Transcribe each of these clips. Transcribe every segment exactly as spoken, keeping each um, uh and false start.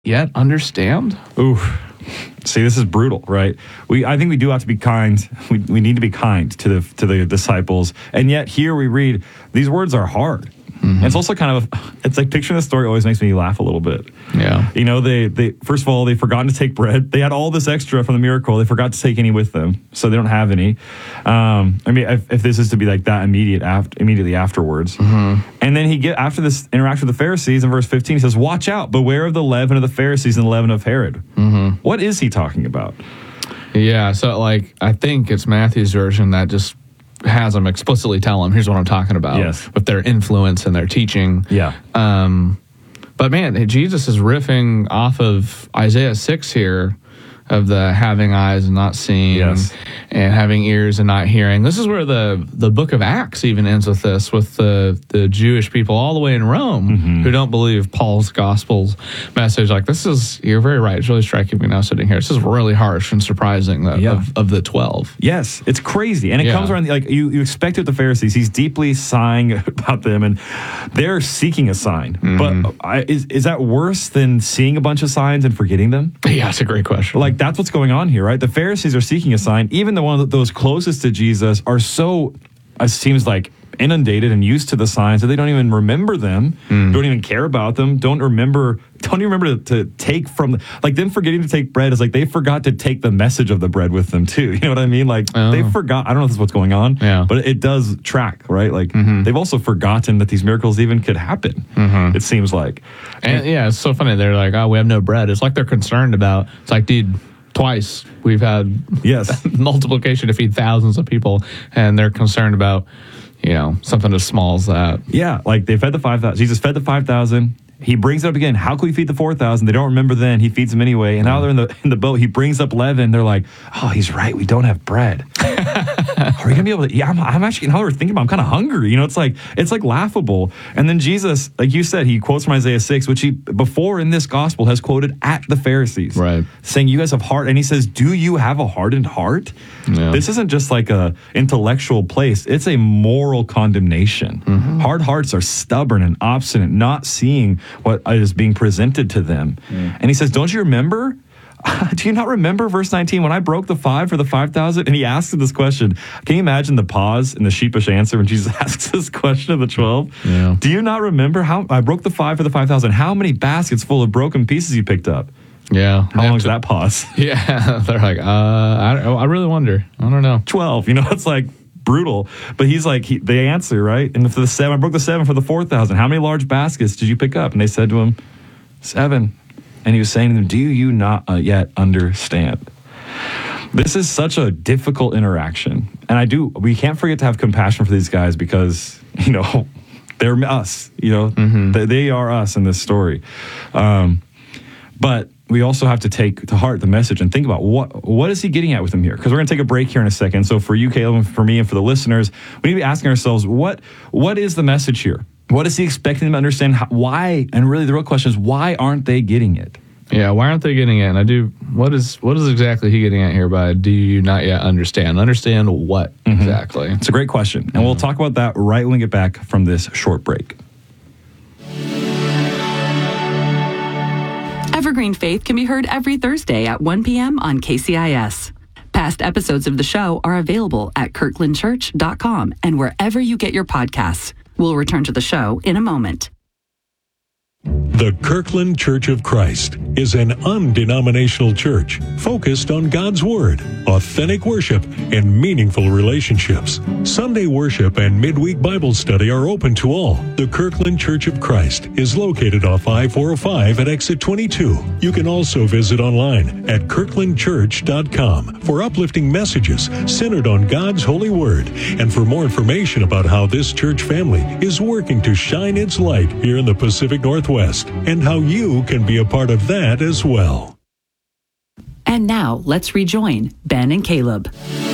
yet understand? Ooh. See, this is brutal, right? We, I think we do have to be kind. We, we need to be kind to the to the disciples, and yet here we read these words are hard. Mm-hmm. It's also kind of, it's like picturing the story always makes me laugh a little bit. Yeah. You know, they, they first of all, they've forgotten to take bread. They had all this extra from the miracle. They forgot to take any with them, so they don't have any. Um, I mean, if, if this is to be like that immediate after, immediately afterwards. Mm-hmm. And then he get after this interaction with the Pharisees in verse fifteen, he says, watch out, beware of the leaven of the Pharisees and the leaven of Herod. Mm-hmm. What is he talking about? Yeah, so like, I think it's Matthew's version that just has them explicitly tell them, here's what I'm talking about. Yes. With their influence and their teaching. Yeah. Um, but man, Jesus is riffing off of Isaiah six here, of the having eyes and not seeing, yes. and having ears and not hearing. This is where the, the book of Acts even ends with this, with the, the Jewish people all the way in Rome mm-hmm. who don't believe Paul's gospel's message. Like, this is, you're very right. It's really striking me now sitting here. This is really harsh and surprising that, yeah. of, of the twelve. Yes, it's crazy. And it yeah. comes around, like, you, you expect it with the Pharisees. He's deeply sighing about them, and they're seeking a sign. Mm-hmm. But I, is, is that worse than seeing a bunch of signs and forgetting them? Yeah, that's a great question. Like, that's what's going on here, right? The Pharisees are seeking a sign. Even the one of those closest to Jesus are so, it seems like, inundated and used to the signs that they don't even remember them, mm. don't even care about them, don't remember, don't even remember to, to take from, the, like them forgetting to take bread is like they forgot to take the message of the bread with them too. You know what I mean? Like oh. they forgot, I don't know if this is what's going on, yeah. but it does track, right? Like mm-hmm. they've also forgotten that these miracles even could happen, mm-hmm. it seems like. And, and yeah, it's so funny. They're like, oh, we have no bread. It's like they're concerned about, it's like, dude, twice we've had yes multiplication to feed thousands of people, and they're concerned about, you know, something as small as that. Yeah, like they fed the five thousand. Jesus fed the five thousand. He brings it up again. How can we feed the four thousand? They don't remember then. He feeds them anyway. And now they're in the in the boat. He brings up leaven. They're like, oh, he's right. We don't have bread. Are we going to be able to? Yeah, I'm, I'm actually, now we're thinking about, I'm kind of hungry. You know, it's like, it's like laughable. And then Jesus, like you said, he quotes from Isaiah six, which he before in this gospel has quoted at the Pharisees. Right. Saying, you guys have heart. And he says, do you have a hardened heart? Yeah. This isn't just like a intellectual place. It's a moral condemnation. Mm-hmm. Hard hearts are stubborn and obstinate, not seeing what is being presented to them. Mm. And he says, don't you remember? Do you not remember verse nineteen when I broke the five for the five thousand? And he asks this question. Can you imagine the pause and the sheepish answer when Jesus asks this question of the twelve? Yeah. Do you not remember how I broke the five for the five thousand? How many baskets full of broken pieces you picked up? Yeah. How long is that pause? Yeah. They're like, uh, I, I really wonder. I don't know. twelve. You know, it's like brutal. But he's like, he, they answer, right? And for the seven, I broke the seven for the four thousand. How many large baskets did you pick up? And they said to him, seven. And he was saying to them, do you not uh, yet understand? This is such a difficult interaction. And I do, we can't forget to have compassion for these guys because, you know, they're us, you know, mm-hmm. they, they are us in this story. Um, but we also have to take to heart the message and think about what what is he getting at with him here? Because we're going to take a break here in a second. So for you, Caleb, and for me, and for the listeners, we need to be asking ourselves, what what is the message here? What is he expecting them to understand? How, why? And really the real question is, why aren't they getting it? Yeah, why aren't they getting it? And I do, what is what is exactly he getting at here by do you not yet understand? Understand what mm-hmm. exactly? It's a great question. And mm-hmm. we'll talk about that right when we get back from this short break. Evergreen Faith can be heard every Thursday at one p.m. on K C I S. Past episodes of the show are available at kirkland church dot com and wherever you get your podcasts. We'll return to the show in a moment. The Kirkland Church of Christ is an undenominational church focused on God's Word, authentic worship, and meaningful relationships. Sunday worship and midweek Bible study are open to all. The Kirkland Church of Christ is located off I four oh five at exit twenty-two. You can also visit online at kirkland church dot com for uplifting messages centered on God's holy Word and for more information about how this church family is working to shine its light here in the Pacific Northwest. And how you can be a part of that as well. And now, let's rejoin Ben and Caleb.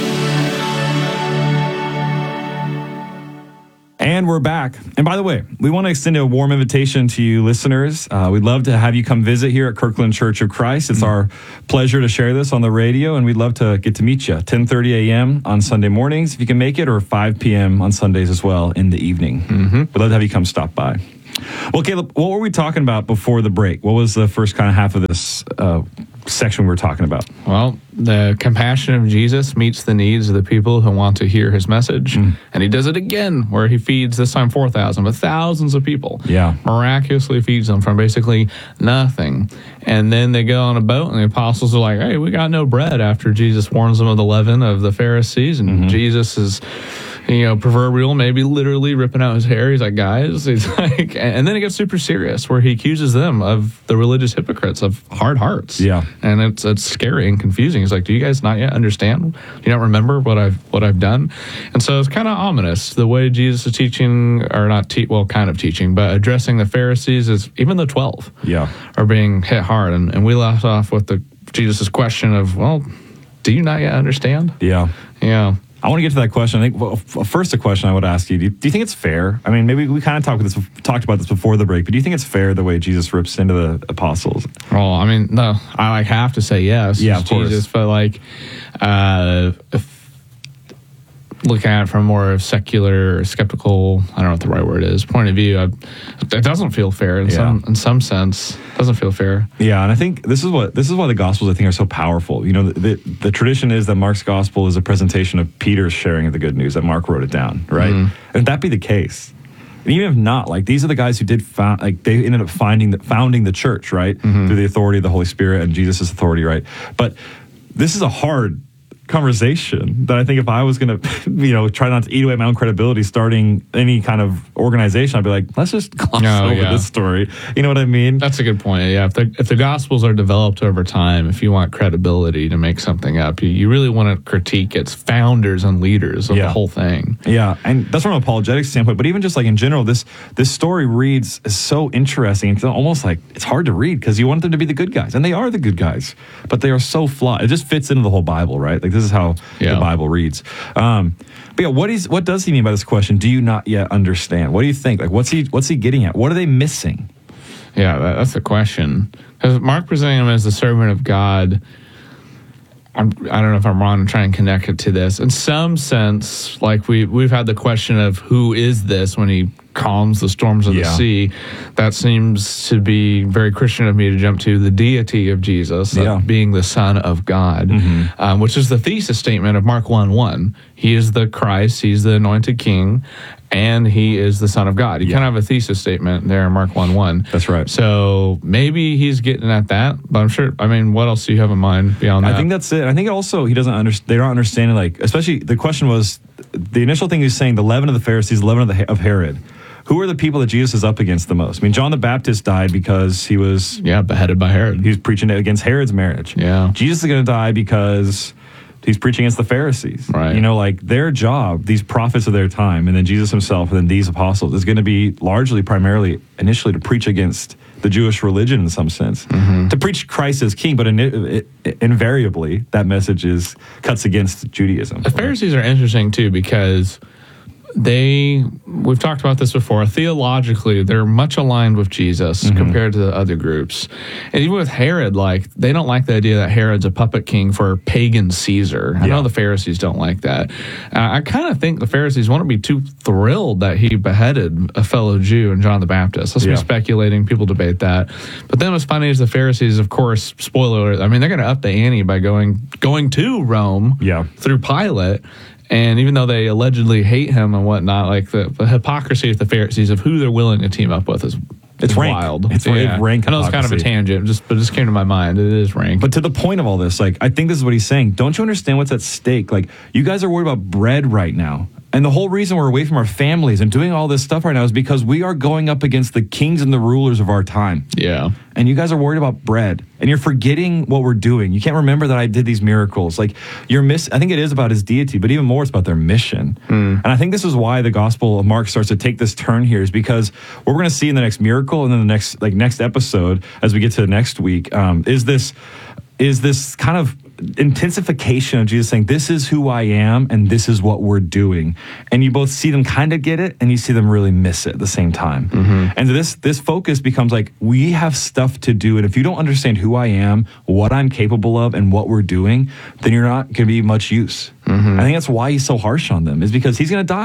And we're back. And by the way, we want to extend a warm invitation to you listeners. Uh, we'd love to have you come visit here at Kirkland Church of Christ. It's mm-hmm. our pleasure to share this on the radio, and we'd love to get to meet you. ten thirty a.m. on Sunday mornings, if you can make it, or five p.m. on Sundays as well in the evening. Mm-hmm. We'd love to have you come stop by. Well, Caleb, what were we talking about before the break? What was the first kind of half of this uh, section we were talking about? Well, the compassion of Jesus meets the needs of the people who want to hear his message. Mm. And he does it again, where he feeds this time four thousand, but thousands of people. Yeah. Miraculously feeds them from basically nothing. And then they go on a boat, and the apostles are like, hey, we got no bread, after Jesus warns them of the leaven of the Pharisees. And mm-hmm. Jesus is, you know, proverbial, maybe literally ripping out his hair. He's like, guys, he's like, and then it gets super serious, where he accuses them of the religious hypocrites of hard hearts. Yeah. And it's it's scary and confusing. He's like, do you guys not yet understand? Do you not remember what I've what I've done? And so it's kind of ominous, the way Jesus is teaching, or not, te- well, kind of teaching, but addressing the Pharisees, is even the twelve yeah. are being hit hard. And, and we left off with the Jesus' question of, well, do you not yet understand? Yeah. Yeah. I want to get to that question. I think, well, first, a question I would ask you: Do you, do you think it's fair? I mean, maybe we kind of talked about this, talked about this before the break, but do you think it's fair the way Jesus rips into the apostles? Well, I mean, no, I like have to say yes. Yeah, of Jesus, course. but like, uh, if, looking at it from more of secular, skeptical, I don't know what the right word is, point of view, I, it doesn't feel fair in Yeah. some in some sense. It doesn't feel fair. Yeah, and I think this is what this is why the Gospels, I think, are so powerful. You know, the, the, the tradition is that Mark's Gospel is a presentation of Peter's sharing of the good news, that Mark wrote it down, right? Mm. And if that be the case, and even if not, like, these are the guys who did found, like, they ended up finding the, founding the church, right, mm-hmm. through the authority of the Holy Spirit and Jesus' authority, right? But this is a hard conversation that I think if I was going to, you know, try not to eat away my own credibility starting any kind of organization, I'd be like, let's just gloss oh, over yeah. this story. You know what I mean? That's a good point. Yeah, if the, if the Gospels are developed over time, if you want credibility to make something up, you, you really want to critique its founders and leaders of yeah. the whole thing. Yeah, and that's from an apologetics standpoint, but even just like in general, this this story reads is so interesting. It's almost like it's hard to read because you want them to be the good guys, and they are the good guys, but they are so flawed. It just fits into the whole Bible, right? Like, this is how yeah. the Bible reads. Um, but yeah, what is what does he mean by this question? Do you not yet understand? What do you think? Like, what's he what's he getting at? What are they missing? Yeah, that, that's the question. Because Mark presenting him as the servant of God, I'm, I don't know if I'm wrong in trying to connect it to this. In some sense, like we we've had the question of who is this when he calms the storms of yeah. the sea. That seems to be very Christian of me to jump to the deity of Jesus, yeah. uh, being the Son of God, mm-hmm. um, which is the thesis statement of Mark one one. He is the Christ, he's the anointed king, and he is the Son of God. You yeah. kind of have a thesis statement there in Mark one one. That's right. So maybe he's getting at that, but I'm sure, I mean, what else do you have in mind beyond that? I think that's it. I think also he doesn't understand, they're not understanding, like, especially the question was, the initial thing he's saying, the leaven of the Pharisees, the leaven of, the, of Herod. Who are the people that Jesus is up against the most? I mean, John the Baptist died because he was... Yeah, beheaded by Herod. He was preaching against Herod's marriage. Yeah. Jesus is going to die because he's preaching against the Pharisees. Right. You know, like, their job, these prophets of their time, and then Jesus himself, and then these apostles, is going to be largely, primarily, initially to preach against the Jewish religion in some sense. Mm-hmm. To preach Christ as king, but in, it, it, invariably, that message is cuts against Judaism. The Pharisees are interesting, too, because... They, we've talked about this before, theologically, they're much aligned with Jesus mm-hmm. compared to the other groups. And even with Herod, like, they don't like the idea that Herod's a puppet king for pagan Caesar. I yeah. know the Pharisees don't like that. Uh, I kind of think the Pharisees won't be too thrilled that he beheaded a fellow Jew in John the Baptist. Let's yeah. be speculating. People debate that. But then what's funny is the Pharisees, of course, spoiler alert, I mean, they're going to up the ante by going, going to Rome yeah. through Pilate. And even though they allegedly hate him and whatnot, like the, the hypocrisy of the Pharisees of who they're willing to team up with is it's rank. wild. It's yeah. rank. I know it's kind of a tangent, just but it just came to my mind. It is rank. But to the point of all this, like, I think this is what he's saying. Don't you understand what's at stake? Like, you guys are worried about bread right now. And the whole reason we're away from our families and doing all this stuff right now is because we are going up against the kings and the rulers of our time. Yeah. And you guys are worried about bread. And you're forgetting what we're doing. You can't remember that I did these miracles. Like, you're miss. I think it is about his deity, but even more it's about their mission. Mm. And I think this is why the Gospel of Mark starts to take this turn here, is because what we're going to see in the next miracle and then the next like next episode as we get to next week um, is this is this kind of intensification of Jesus saying, this is who I am and this is what we're doing. And you both see them kind of get it and you see them really miss it at the same time. Mm-hmm. And this this focus becomes like, we have stuff to do. And if you don't understand who I am, what I'm capable of, and what we're doing, then you're not going to be much use. Mm-hmm. I think that's why he's so harsh on them, is because he's going to die.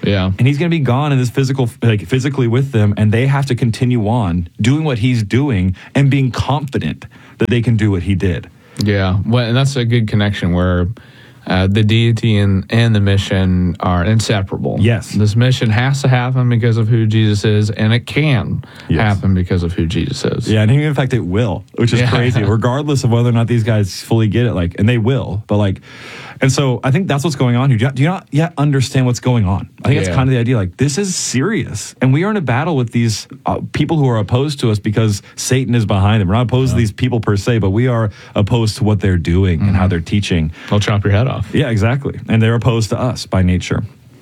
Yeah. And he's going to be gone in this physical, like physically with them, and they have to continue on doing what he's doing and being confident that they can do what he did. Yeah. Well, and that's a good connection where uh, the deity and, and the mission are inseparable. Yes. This mission has to happen because of who Jesus is, and it can Yes. happen because of who Jesus is. Yeah, and in fact, it will, which is Yeah. crazy, regardless of whether or not these guys fully get it. Like, and they will, but like, and so I think that's what's going on here. Do you, do you not yet understand what's going on? I think Yeah. that's kind of the idea. Like, this is serious, and we are in a battle with these uh, people who are opposed to us because Satan is behind them. We're not opposed to these people per se, but we are opposed to what they're doing and how they're teaching. They'll chop your head off. Yeah, exactly. And they're opposed to us by nature.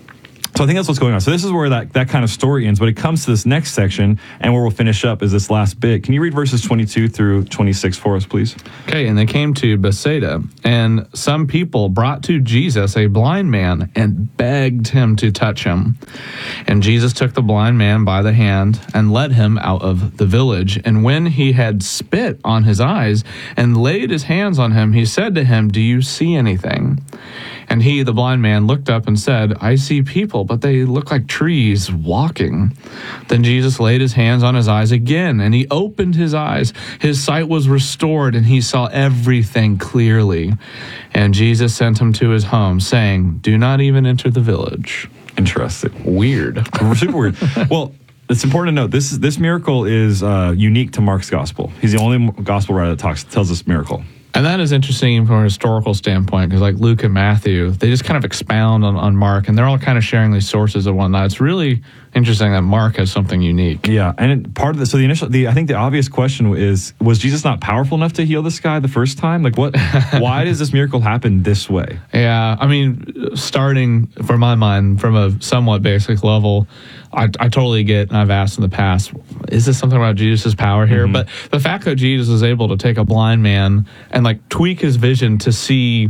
So I think that's what's going on. So this is where that, that kind of story ends. But it comes to this next section, and where we'll finish up is this last bit. Can you read verses twenty-two through twenty-six for us, please? Okay, and they came to Bethsaida, and some people brought to Jesus a blind man and begged him to touch him. And Jesus took the blind man by the hand and led him out of the village. And when he had spit on his eyes and laid his hands on him, he said to him, "Do you see anything?" And he, the blind man, looked up and said, "I see people, but they look like trees walking." Then Jesus laid his hands on his eyes again, and he opened his eyes. His sight was restored, and he saw everything clearly. And Jesus sent him to his home, saying, "Do not even enter the village." Interesting. Weird. Super weird. Well, it's important to note this is, this miracle is uh, unique to Mark's gospel. He's the only gospel writer that talks tells this miracle. And that is interesting from a historical standpoint, because like Luke and Matthew, they just kind of expound on, on Mark, and they're all kind of sharing these sources and whatnot. It's really interesting that Mark has something unique. Yeah, and it, part of the so the initial the I think the obvious question is, was Jesus not powerful enough to heal this guy the first time? Like, what? Why does this miracle happen this way? Yeah, I mean, starting for my mind from a somewhat basic level, I, I totally get, and I've asked in the past, is this something about Jesus' power here? Mm-hmm. But the fact that Jesus is able to take a blind man and like tweak his vision to see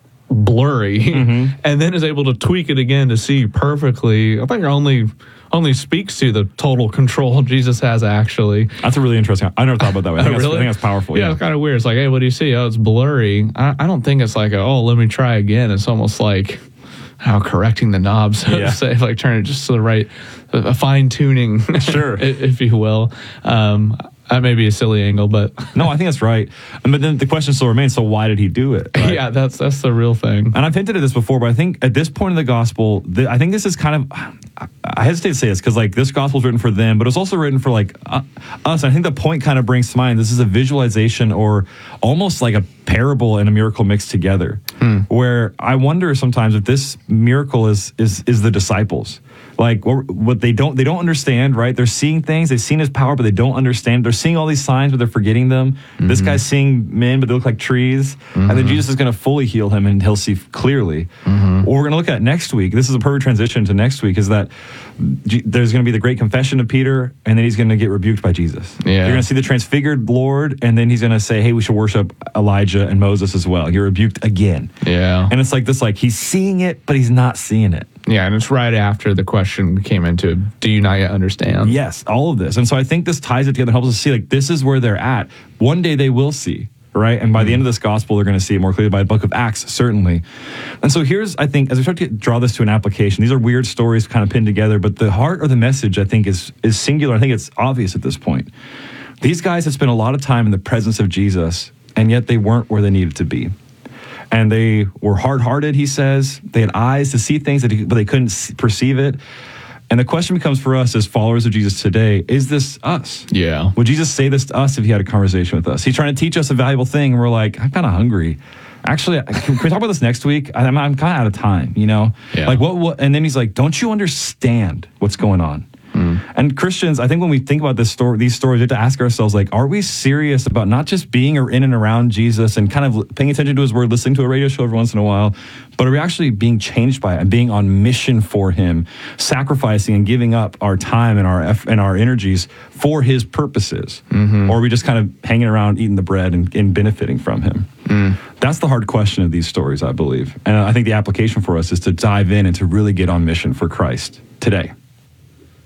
blurry, mm-hmm. and then is able to tweak it again to see perfectly, I think only only speaks to the total control Jesus has actually. That's a really interesting. I never thought about that way. I think, oh, that's, really? I think that's powerful. Yeah, Yeah, it's kind of weird. It's like, hey, what do you see? Oh, it's blurry. I, I don't think it's like, a, oh, let me try again. It's almost like how correcting the knobs, so yeah. to say, like turning it just to the right, a fine tuning, sure, if you will. Um, that may be a silly angle, but no, I think that's right. But then the question still remains: so why did he do it? Right? Yeah, that's that's the real thing. And I've hinted at this before, but I think at this point in the gospel, the, I think this is kind of, I hesitate to say this because like this gospel is written for them, but it's also written for like uh, us. I think the point kind of brings to mind, this is a visualization or almost like a parable and a miracle mixed together, hmm. where I wonder sometimes if this miracle is is is the disciples. Like what they don't they don't understand, right? They're seeing things, they've seen his power, but they don't understand. They're seeing all these signs, but they're forgetting them. Mm-hmm. This guy's seeing men, but they look like trees. Mm-hmm. And then Jesus is going to fully heal him, and he'll see clearly. Mm-hmm. What we're going to look at next week, this is a perfect transition to next week, is that there's going to be the great confession of Peter, and then he's going to get rebuked by Jesus. Yeah. You're going to see the transfigured Lord, and then he's going to say, hey, we should worship Elijah and Moses as well. You're rebuked again. Yeah. And it's like this, like he's seeing it, but he's not seeing it. Yeah, and it's right after the question came into, do you not yet understand? Yes, all of this. And so I think this ties it together and helps us see, like, this is where they're at. One day they will see, right? And by mm-hmm. the end of this gospel, they're going to see it more clearly by the book of Acts, certainly. And so here's, I think, as we start to draw this to an application, these are weird stories kind of pinned together, but the heart or the message, I think, is is singular. I think it's obvious at this point. These guys have spent a lot of time in the presence of Jesus, and yet they weren't where they needed to be. And they were hard-hearted, he says. They had eyes to see things, but they couldn't see, perceive it. And the question becomes for us as followers of Jesus today, is this us? Yeah. Would Jesus say this to us if he had a conversation with us? He's trying to teach us a valuable thing, and we're like, I'm kind of hungry. Actually, can we talk about this next week? I'm, I'm kind of out of time, you know? Yeah. Like what, what? And then he's like, don't you understand what's going on? Mm. And Christians, I think when we think about this story, these stories, we have to ask ourselves, like, are we serious about not just being or in and around Jesus and kind of paying attention to his word, listening to a radio show every once in a while, but are we actually being changed by it and being on mission for him, sacrificing and giving up our time and our and our energies for his purposes? Mm-hmm. Or are we just kind of hanging around, eating the bread and, and benefiting from him? Mm. That's the hard question of these stories, I believe. And I think the application for us is to dive in and to really get on mission for Christ today.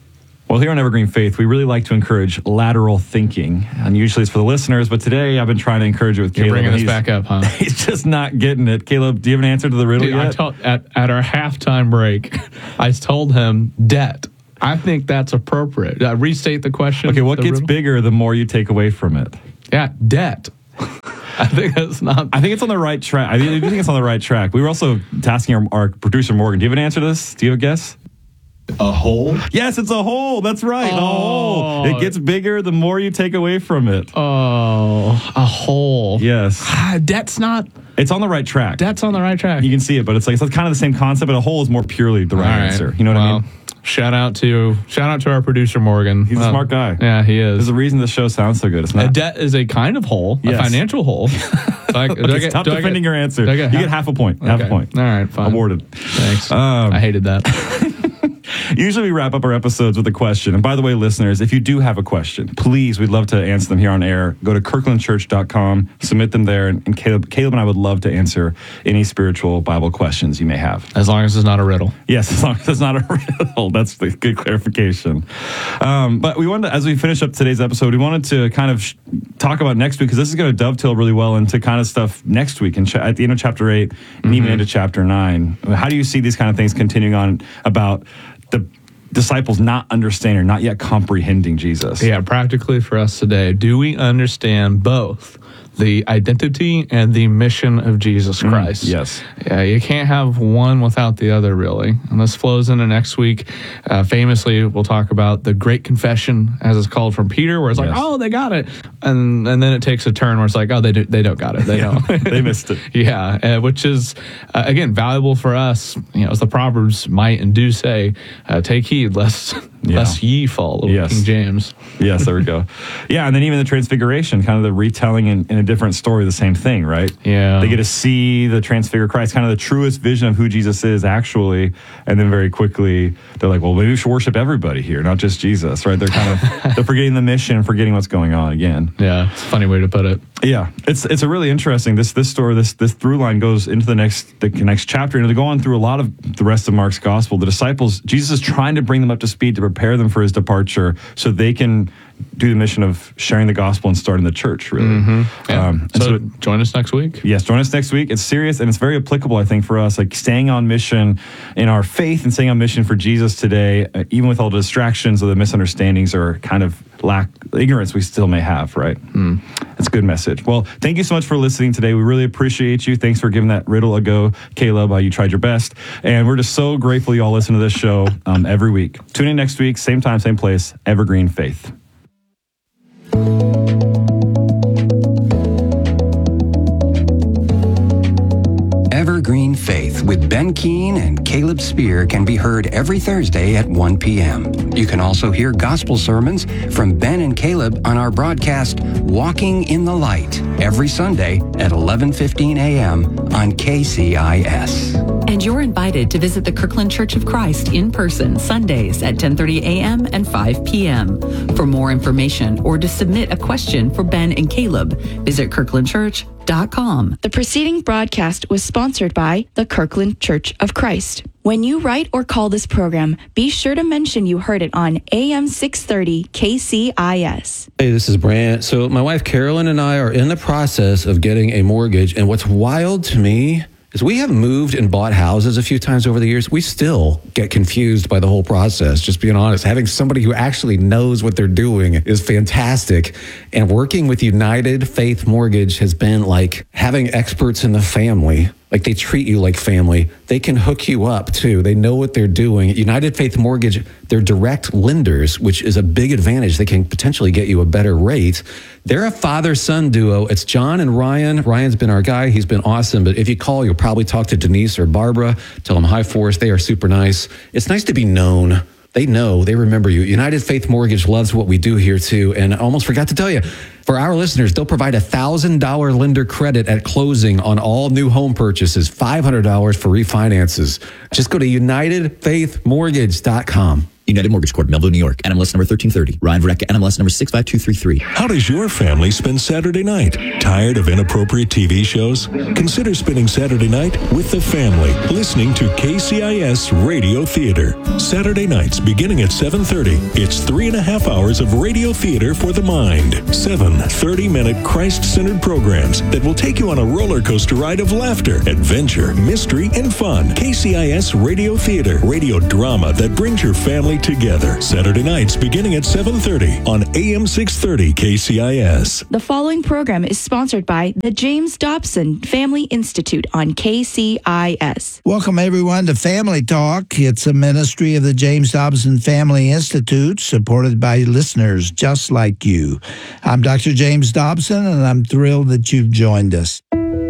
Well, here on Evergreen Faith, we really like to encourage lateral thinking. And usually it's for the listeners, but today I've been trying to encourage it with You're Caleb. bringing us he's- back up, huh? He's just not getting it. Caleb, do you have an answer to the riddle Dude, I yet? told, at, at our halftime break, I told him debt. I think that's appropriate. Uh, restate the question. okay, what the gets riddle? bigger the more you take away from it? Yeah, debt. I think that's not. I think it's on the right track. I do think it's on the right track. We were also tasking our, our producer, Morgan. Do you have an answer to this? Do you have a guess? A hole? Yes, it's a hole. That's right. Oh. A hole. It gets bigger the more you take away from it. Oh, a hole. Yes. Ah, debt's not. It's on the right track. Debt's on the right track. You can see it, but it's like it's kind of the same concept, but a hole is more purely the right, All right. answer. You know what Well, I mean? Shout out to shout out to our producer Morgan. He's a Well, smart guy. Yeah, he is. There's a reason this show sounds so good. It's A not. debt is a kind of hole, Yes. a financial hole. Do I- do I Okay, get- stop do I defending get- your answer. do I You get get half a point. Half a Okay. point. All right, fine. Awarded. Thanks. Um, I hated that. Usually we wrap up our episodes with a question. And by the way, listeners, if you do have a question, please, we'd love to answer them here on air. Go to kirkland church dot com, submit them there, and, and Caleb, Caleb and I would love to answer any spiritual Bible questions you may have. As long as it's not a riddle. Yes, as long as it's not a riddle. That's the good clarification. Um, but we wanted to, as we finish up today's episode, we wanted to kind of sh- talk about next week, because this is going to dovetail really well into kind of stuff next week and cha- at the end of chapter eight and Mm-hmm. even into chapter nine. How do you see these kind of things continuing on about the disciples not understanding or not yet comprehending Jesus? Yeah, practically for us today, do we understand both the identity and the mission of Jesus Christ? yes. Yeah, you can't have one without the other, really. And this flows into next week. Uh, famously, we'll talk about the Great Confession, as it's called, from Peter, where it's like, Yes. oh, they got it. And and then it takes a turn where it's like, oh, they, do, they don't got it. They don't. They missed it. Yeah, uh, which is, uh, again, valuable for us. You know, as the Proverbs might and do say, uh, take heed lest, Yeah. lest ye fall, Yes. King James. Yes, there we go. Yeah, and then even the Transfiguration, kind of the retelling in, in a different story, the same thing, right? Yeah. They get to see the transfigured Christ, kind of the truest vision of who Jesus is actually, and then very quickly they're like, well, maybe we should worship everybody here, not just Jesus, right? They're kind of they're forgetting the mission and forgetting what's going on again. Yeah, it's a funny way to put it. Yeah, it's it's a really interesting this this story this this through line goes into the next the next chapter, and they're going through a lot of the rest of Mark's gospel. The disciples, Jesus is trying to bring them up to speed to prepare them for his departure, so they can do the mission of sharing the gospel and starting the church. Really, Yeah. um, and so, so join us next week. yes, join us next week. It's serious and it's very applicable, I think, for us, like staying on mission in our faith and staying on mission for Jesus today, uh, even with all the distractions or the misunderstandings or kind of lack, ignorance we still may have, right? Mm. That's a good message. Well, thank you so much for listening today. We really appreciate you. Thanks for giving that riddle a go, Caleb. Uh, you tried your best. And we're just so grateful you all listen to this show um, every week. Tune in next week, same time, same place, Evergreen Faith. Evergreen Faith with Ben Keene and Caleb Spear can be heard every Thursday at one p.m. You can also hear gospel sermons from Ben and Caleb on our broadcast Walking in the Light every Sunday at eleven fifteen a.m. on K C I S. And you're invited to visit the Kirkland Church of Christ in person Sundays at ten thirty a.m. and five p.m. For more information or to submit a question for Ben and Caleb, visit kirkland church dot com. The preceding broadcast was sponsored by the Kirkland Church of Christ. When you write or call this program, be sure to mention you heard it on A M six thirty K C I S. Hey, this is Brant. So my wife Carolyn and I are in the process of getting a mortgage, and what's wild to me is we have moved and bought houses a few times over the years. We still get confused by the whole process, just being honest. Having somebody who actually knows what they're doing is fantastic. And working with United Faith Mortgage has been like having experts in the family. Like they treat you like family. They can hook you up too. They know what they're doing. United Faith Mortgage, they're direct lenders, which is a big advantage. They can potentially get you a better rate. They're a father-son duo. It's John and Ryan. Ryan's been our guy. He's been awesome. But if you call, you'll probably talk to Denise or Barbara. Tell them hi for us. They are super nice. It's nice to be known. They know, they remember you. United Faith Mortgage loves what we do here too. And I almost forgot to tell you, for our listeners, they'll provide a one thousand dollars lender credit at closing on all new home purchases, five hundred dollars for refinances. Just go to united faith mortgage dot com. United Mortgage Corp, Melville, New York. N M L S number thirteen thirty. Ryan Vareka, N M L S number six five two three three. How does your family spend Saturday night? Tired of inappropriate T V shows? Consider spending Saturday night with the family, listening to K C I S Radio Theater. Saturday nights beginning at seven thirty. It's three and a half hours of radio theater for the mind. Seven thirty-minute Christ-centered programs that will take you on a roller coaster ride of laughter, adventure, mystery, and fun. K C I S Radio Theater, radio drama that brings your family together. Saturday nights beginning at seven thirty on A M six thirty K C I S. The following program is sponsored by the James Dobson Family Institute on K C I S. Welcome, everyone, to Family Talk. It's a ministry of the James Dobson Family Institute, supported by listeners just like you. I'm Doctor James Dobson, and I'm thrilled that you've joined us.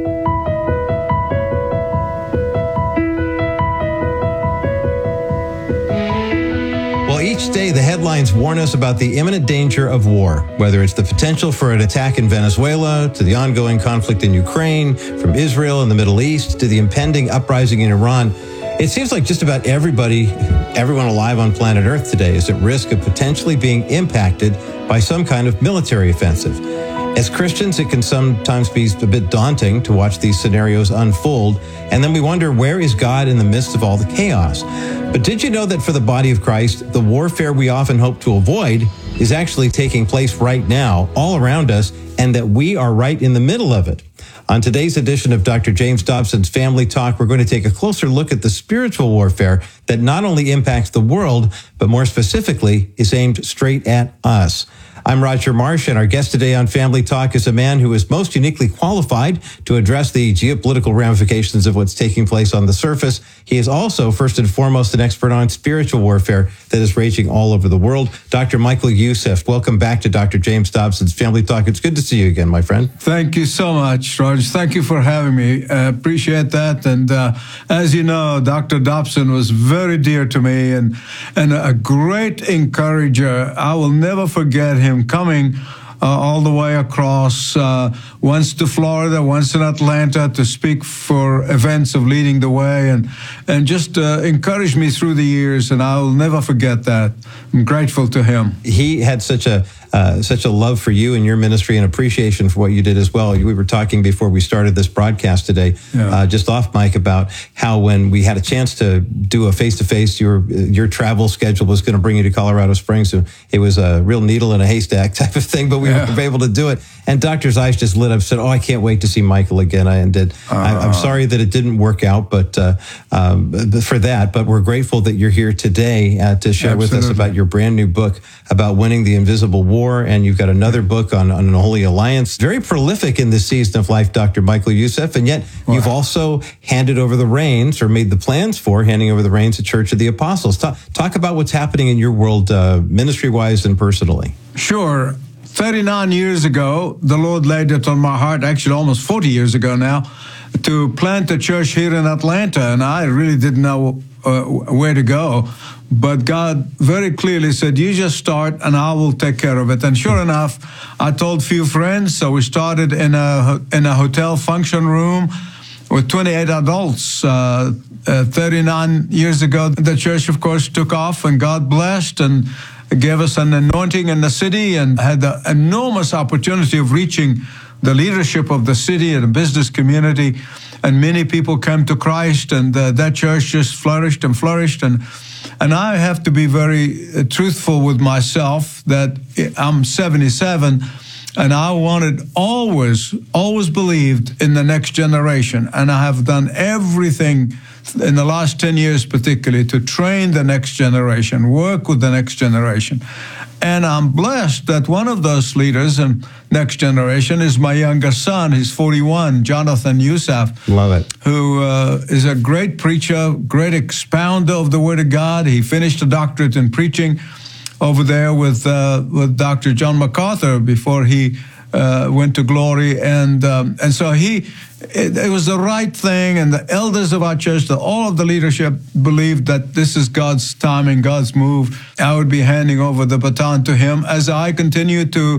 Each day, the headlines warn us about the imminent danger of war, whether it's the potential for an attack in Venezuela, to the ongoing conflict in Ukraine, from Israel and the Middle East, to the impending uprising in Iran. It seems like just about everybody, everyone alive on planet Earth today is at risk of potentially being impacted by some kind of military offensive. As Christians, it can sometimes be a bit daunting to watch these scenarios unfold, and then we wonder, where is God in the midst of all the chaos? But did you know that for the body of Christ, the warfare we often hope to avoid is actually taking place right now, all around us, and that we are right in the middle of it? On today's edition of Doctor James Dobson's Family Talk, we're going to take a closer look at the spiritual warfare that not only impacts the world, but more specifically is aimed straight at us. I'm Roger Marsh, and our guest today on Family Talk is a man who is most uniquely qualified to address the geopolitical ramifications of what's taking place on the surface. He is also, first and foremost, an expert on spiritual warfare that is raging all over the world. Doctor Michael Youssef, welcome back to Doctor James Dobson's Family Talk. It's good to see you again, my friend. Thank you so much, Roger. Thank you for having me. I appreciate that. And uh, as you know, Doctor Dobson was very dear to me and, and a great encourager. I will never forget him coming uh, all the way across, uh, once to Florida, once in Atlanta, to speak for events of Leading the Way, and and just uh, encouraged me through the years, and I will never forget that. I'm grateful to him. He had such a uh, such a love for you and your ministry, and appreciation for what you did as well. We were talking before we started this broadcast today, yeah. uh, just off mic, about how when we had a chance to do a face-to-face, your your travel schedule was going to bring you to Colorado Springs. So it was a real needle in a haystack type of thing, but we yeah. were able to do it. And doctor's eyes just lit up, said, oh, I can't wait to see Michael again. I did. Uh, I, I'm sorry that it didn't work out, but uh, um, for that, but we're grateful that you're here today uh, to share Absolutely. with us about your brand new book about winning the invisible war. And you've got another book on, on an holy alliance. Very prolific in this season of life, Doctor Michael Youssef. And yet wow. you've also handed over the reins, or made the plans for handing over the reins to Church of the Apostles. Talk, talk about what's happening in your world, uh, ministry-wise and personally. Sure. thirty-nine years ago, the Lord laid it on my heart, actually almost forty years ago now, to plant a church here in Atlanta. And I really didn't know uh, where to go. But God very clearly said, you just start and I will take care of it. And sure enough, I told few friends. So we started in a, in a hotel function room with twenty-eight adults. Uh, uh, thirty-nine years ago, the church, of course, took off, and God blessed and gave us an anointing in the city, and had the enormous opportunity of reaching the leadership of the city and the business community. And many people came to Christ, and uh, that church just flourished and flourished. And and I have to be very uh, truthful with myself that I'm seventy-seven, and I wanted always, always believed in the next generation. And I have done everything in the last ten years particularly to train the next generation, work with the next generation. And I'm blessed that one of those leaders in next generation is my younger son. He's forty-one, Jonathan Youssef. Love it. Who uh, is a great preacher, great expounder of the Word of God. He finished a doctorate in preaching over there with uh, with Doctor John MacArthur before he uh, went to glory. And um, and so he, it, it was the right thing. And the elders of our church, the, all of the leadership believed that this is God's timing, God's move. I would be handing over the baton to him as I continue to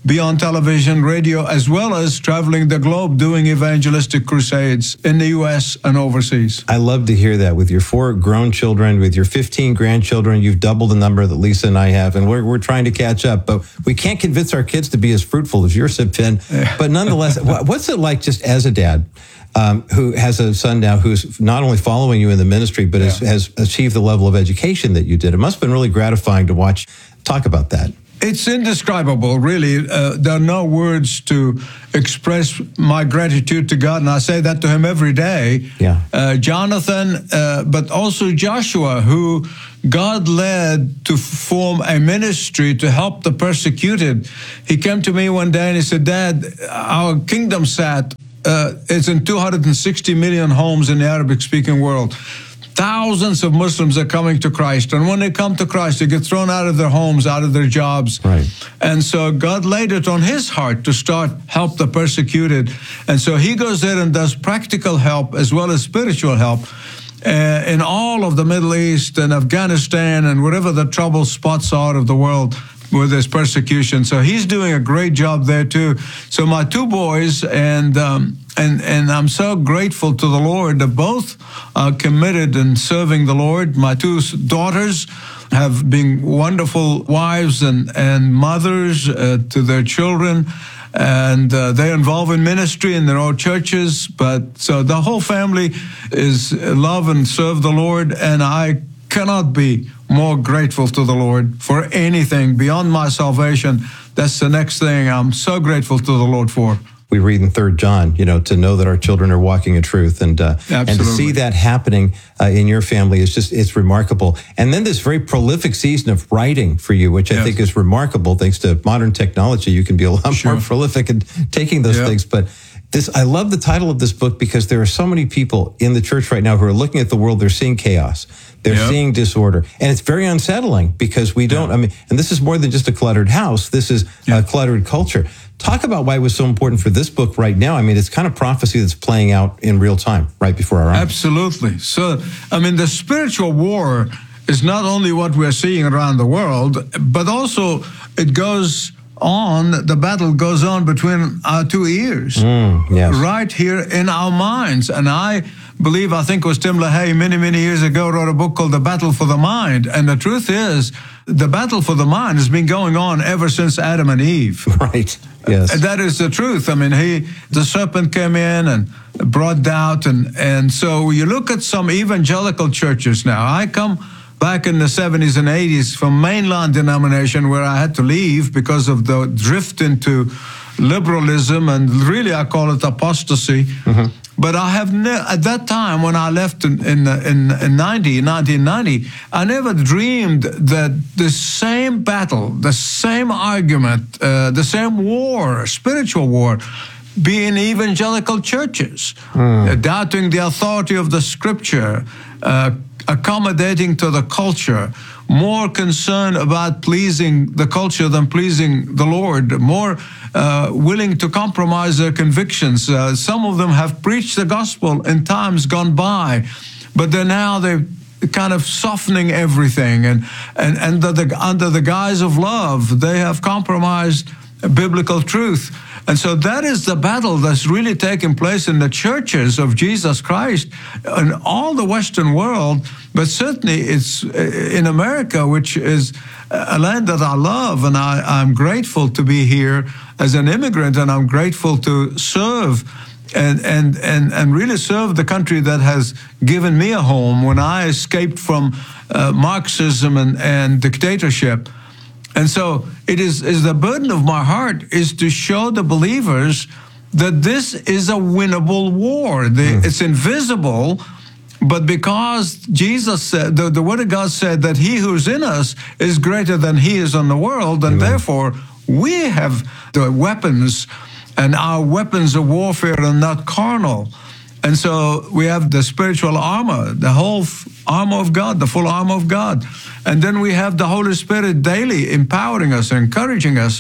be on television, radio, as well as traveling the globe doing evangelistic crusades in the U S and overseas. I love to hear that. With your four grown children, with your fifteen grandchildren, you've doubled the number that Lisa and I have, and we're, we're trying to catch up. But we can't convince our kids to be as fruitful as yours have been. But nonetheless, what's it like just as a dad um, who has a son now who's not only following you in the ministry, but yeah. has, has achieved the level of education that you did? It must have been really gratifying to watch. Talk about that. It's indescribable, really. Uh, there are no words to express my gratitude to God, and I say that to him every day. Yeah. Uh, Jonathan, uh, but also Joshua, who God led to form a ministry to help the persecuted. He came to me one day and he said, Dad, our kingdom sat, uh, it's in two hundred sixty million homes in the Arabic-speaking world. Thousands of Muslims are coming to Christ. And when they come to Christ, they get thrown out of their homes, out of their jobs. Right. And so God laid it on his heart to start help the persecuted. And so he goes there and does practical help as well as spiritual help uh, in all of the Middle East and Afghanistan and wherever the trouble spots are of the world where there's persecution. So he's doing a great job there too. So my two boys, and um, and and I'm so grateful to the Lord that both are committed in serving the Lord. My two daughters have been wonderful wives and, and mothers uh, to their children. And uh, they're involved in ministry in their own churches. But so the whole family is love and serve the Lord. And I cannot be more grateful to the Lord for anything beyond my salvation. That's the next thing I'm so grateful to the Lord for. We read in Third John, you know, to know that our children are walking in truth, and uh, and to see that happening uh, in your family is just, it's remarkable. And then this very prolific season of writing for you, which I yes. think is remarkable. Thanks to modern technology, you can be a lot sure. more prolific in taking those yep. things. But this, I love the title of this book because there are so many people in the church right now who are looking at the world. They're seeing chaos. They're yep. seeing disorder. And it's very unsettling because we don't, yep. I mean, and this is more than just a cluttered house. This is yep. a cluttered culture. Talk about why it was so important for this book right now. I mean, it's kind of prophecy that's playing out in real time, right before our eyes. Absolutely. So, I mean, the spiritual war is not only what we're seeing around the world, but also it goes on, the battle goes on between our two ears, mm, yes. right here in our minds. And I believe, I think it was Tim LaHaye many, many years ago wrote a book called The Battle for the Mind. And the truth is, the battle for the mind has been going on ever since Adam and Eve. Right, yes. And that is the truth. I mean, he, the serpent came in and brought doubt. And, and so you look at some evangelical churches now. I come back in the seventies and eighties from mainline denomination where I had to leave because of the drift into liberalism, and really I call it apostasy. Mm-hmm. But I have ne- at that time when I left in in in, in ninety, nineteen ninety, I never dreamed that the same battle, the same argument, uh, the same war, spiritual war, be in evangelical churches, mm. uh, doubting the authority of the Scripture, uh, accommodating to the culture, more concerned about pleasing the culture than pleasing the Lord, more uh, willing to compromise their convictions. Uh, some of them have preached the gospel in times gone by, but they're now they're kind of softening everything, and and, and under, the, under the guise of love, they have compromised biblical truth. And so that is the battle that's really taking place in the churches of Jesus Christ in all the Western world, but certainly it's in America, which is a land that I love, and I, I'm grateful to be here as an immigrant, and I'm grateful to serve and, and, and, and really serve the country that has given me a home when I escaped from uh, Marxism and, and dictatorship. And so it is, is the burden of my heart is to show the believers that this is a winnable war. The, mm. It's invisible, but because Jesus said, the, the Word of God said that he who's in us is greater than he is in the world, and Amen. Therefore we have the weapons, and our weapons of warfare are not carnal. And so we have the spiritual armor, the whole armor of God, the full armor of God. And then we have the Holy Spirit daily empowering us, encouraging us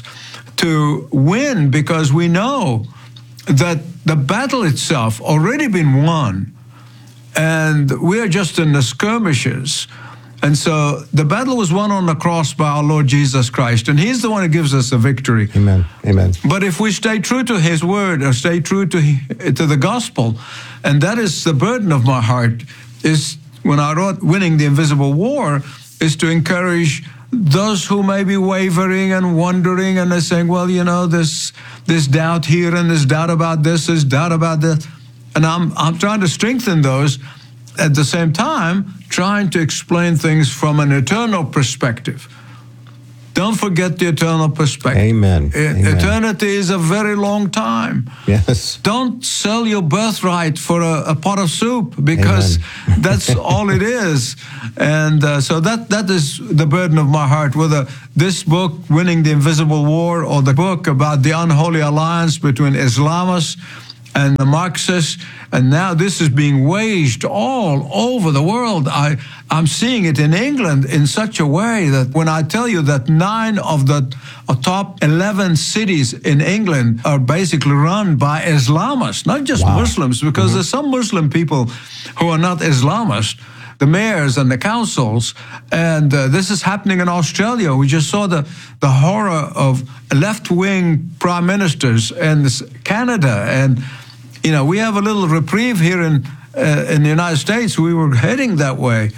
to win, because we know that the battle itself already been won. And we're just in the skirmishes. And so the battle was won on the cross by our Lord Jesus Christ, and He's the one who gives us the victory. Amen. Amen. But if we stay true to His word, or stay true to to the gospel, and that is the burden of my heart, is when I wrote Winning the Invisible War, is to encourage those who may be wavering and wondering, and they're saying, well, you know, this this doubt here, and this doubt about this, this doubt about this. And I'm I'm trying to strengthen those, at the same time, trying to explain things from an eternal perspective. Don't forget the eternal perspective. Amen. E- Amen. Eternity is a very long time. Yes. Don't sell your birthright for a, a pot of soup, because that's all it is. And uh, so that that is the burden of my heart, whether this book, Winning the Invisible War, or the book about the unholy alliance between Islamists and the Marxists, and now this is being waged all over the world. I, I'm seeing it in England in such a way that when I tell you that nine of the uh, top eleven cities in England are basically run by Islamists, not just Wow. Muslims, because Mm-hmm. there's some Muslim people who are not Islamists, the mayors and the councils, and uh, this is happening in Australia. We just saw the, the horror of left-wing prime ministers in this- Canada, and you know, we have a little reprieve here in uh, in the United States. We were heading that way.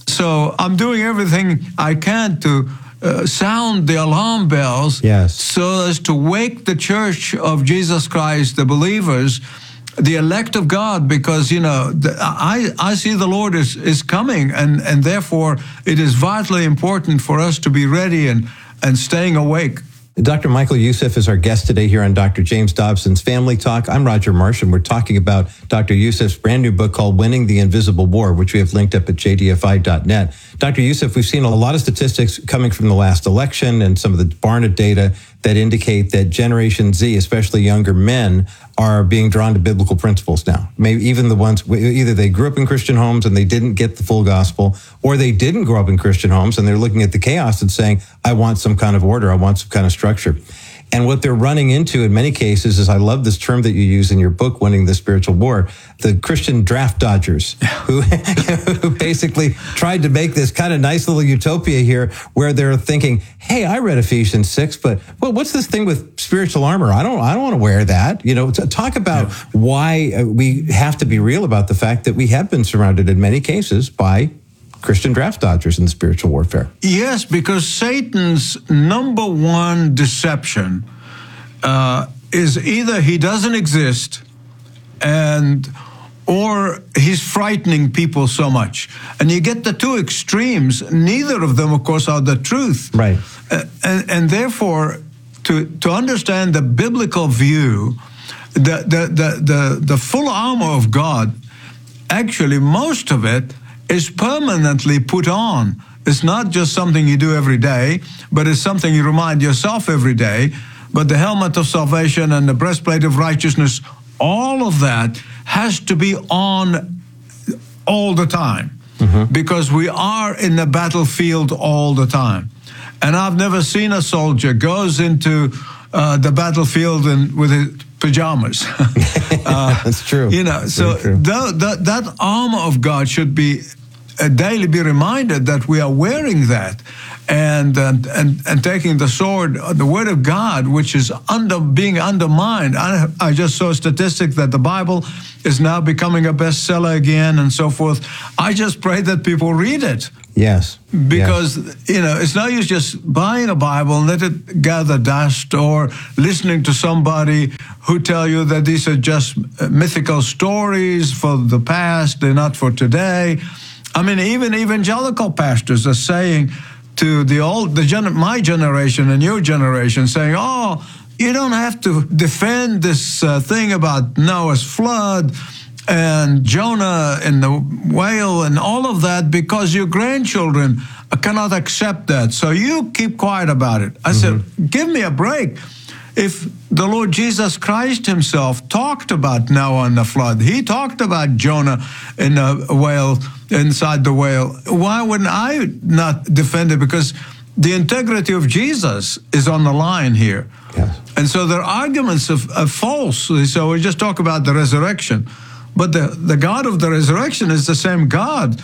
So I'm doing everything I can to uh, sound the alarm bells, Yes. so as to wake the church of Jesus Christ, the believers, the elect of God, because, you know, the, I, I see the Lord is, is coming, and, and therefore it is vitally important for us to be ready and, and staying awake. Doctor Michael Youssef is our guest today here on Doctor James Dobson's Family Talk. I'm Roger Marsh, and we're talking about Doctor Youssef's brand new book called Winning the Invisible War, which we have linked up at j d f i dot net. Doctor Youssef, we've seen a lot of statistics coming from the last election and some of the Barna data that indicate that Generation Z, especially younger men, are being drawn to biblical principles now. Maybe even the ones, either they grew up in Christian homes and they didn't get the full gospel, or they didn't grow up in Christian homes and they're looking at the chaos and saying, I want some kind of order, I want some kind of structure. And what they're running into in many cases is, I love this term that you use in your book, Winning the Spiritual War, the Christian draft dodgers, who, who basically tried to make this kind of nice little utopia here where they're thinking, hey, I read Ephesians six, but well, what's this thing with spiritual armor? I don't, I don't want to wear that. You know, to talk about yeah. why we have to be real about the fact that we have been surrounded in many cases by Christian draft dodgers in the spiritual warfare. Yes, because Satan's number one deception uh, is either he doesn't exist, and or he's frightening people so much. And you get the two extremes. Neither of them, of course, are the truth. Right. Uh, and, and therefore, to, to understand the biblical view, the, the, the, the, the full armor of God, actually, most of it is permanently put on. It's not just something you do every day, but it's something you remind yourself every day. But the helmet of salvation and the breastplate of righteousness, all of that has to be on all the time, mm-hmm. because we are in the battlefield all the time. And I've never seen a soldier goes into uh, the battlefield and with his pajamas. uh, That's true. You know, so the, the, that armor of God should be uh, daily be reminded that we are wearing that, and and and, and taking the sword, the word of God, which is under being undermined. I, I just saw a statistic that the Bible is now becoming a bestseller again, and so forth. I just pray that people read it. Yes. Because, yes. you know, it's no use just buying a Bible and let it gather dust, or listening to somebody who tell you that these are just mythical stories for the past, they're not for today. I mean, even evangelical pastors are saying to the old, the gen- my generation and your generation, saying, oh, you don't have to defend this uh, thing about Noah's flood and Jonah and the whale and all of that, because your grandchildren cannot accept that. So you keep quiet about it. I mm-hmm. said, give me a break. If the Lord Jesus Christ himself talked about Noah and the flood, he talked about Jonah in the whale, inside the whale, why wouldn't I not defend it? Because the integrity of Jesus is on the line here. Yes. And so their arguments are, are false. So we just talk about the resurrection. But the, the God of the resurrection is the same God